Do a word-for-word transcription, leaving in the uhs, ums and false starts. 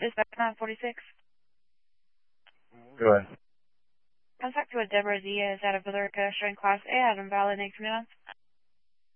Dispatch nine forty-six. Go ahead. Contact with Deborah Diaz out of Billerica, showing Class A at invalid increment.